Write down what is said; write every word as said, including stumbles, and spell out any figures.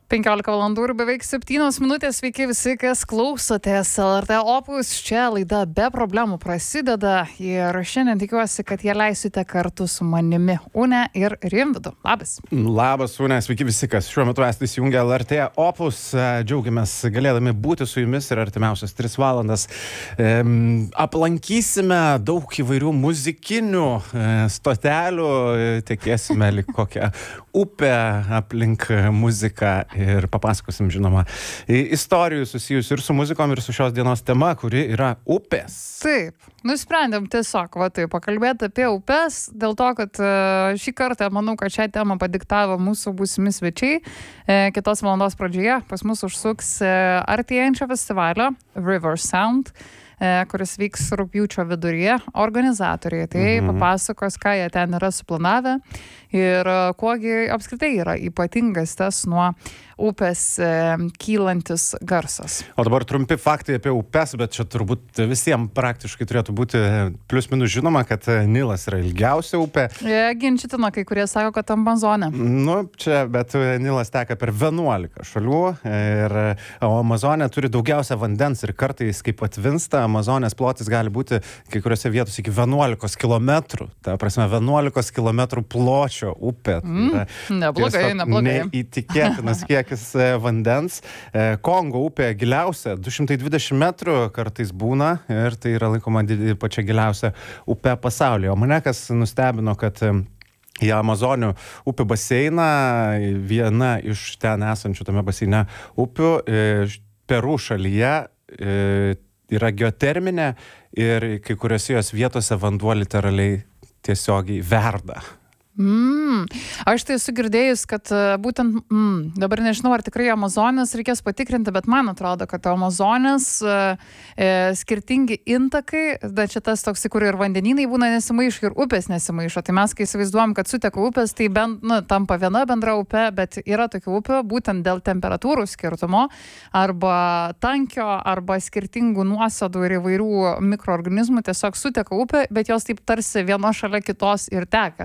penkiolika valandų ir beveik septynios minutės. Sveiki visi, kas klausotės L R T Opus. Čia laida Be problemų prasideda ir šiandien tikiuosi, kad jie leisite kartu su manimi, Une ir Rimvydu. Labas. Labas, Une. Sveiki visi, kas šiuo metu esate įsijungę L R T Opus. Džiaugiamės galėdami būti su jumis ir artimiausias tris valandas. Ehm, aplankysime daug įvairių muzikinių e, stotelių. Tekėsime lyg kokią upę aplink muziką. Ir papasakosim, žinoma, istorijų susijusių ir su muzikom, ir su šios dienos tema, kuri yra upės. Taip, nusprendėm tiesiog, va, tai, pakalbėti apie upės, dėl to, kad šį kartą, manau, kad šią temą padiktavo mūsų būsimi svečiai. Kitos valandos pradžioje pas mus užsuks artėjančio festivalio River Sound, kuris vyks rugpjūčio viduryje, organizatoriai. Tai mhm. papasakos, ką jie ten yra suplanavę ir kuogi apskritai yra ypatingas tas nuo upės e, kylantis garsas. O dabar trumpi faktai apie upes, bet čia turbūt visiems praktiškai turėtų būti plius minus žinoma, kad Nilas yra ilgiausia upė. E, ginčytina, kai kurie sako, kad Amazonė. Nu, čia, bet Nilas teka per vienuolika šalių ir Amazonė turi daugiausia vandens ir kartais, kaip atvinsta, Amazonės plotis gali būti kai kuriuose vietose iki vienuolikos kilometrų. Ta prasme, vienuolikos kilometrų pločio upė. Mm, neblogai, neblogai. Neįtikėtinas kiekis vandens. Kongo upė giliausia, du šimtai dvidešimt metrų kartais būna ir tai yra laikoma pačia giliausia upė pasaulyje. O mane kas nustebino, kad į Amazonių upių baseiną, viena iš ten esančių tame baseine upių, Peru šalyje, yra geoterminė ir kai kuriuose jos vietose vanduo literaliai tiesiogiai verda. Mm. Aš tai esu girdėjus, kad būtent, mm, dabar nežinau, ar tikrai Amazonės reikės patikrinti, bet man atrodo, kad Amazonės e, skirtingi intakai, bet čia tas toks, kur ir vandenynai būna nesimaišo ir upės nesimaišo. Tai mes, kai įsivaizduojam, kad suteka upės, tai bent, nu, tampa viena bendra upė, bet yra tokių upių, būtent dėl temperatūrų skirtumo, arba tankio, arba skirtingų nuosėdų ir įvairių mikroorganizmų tiesiog suteka upė, bet jos taip tarsi viena šalia kitos ir teka.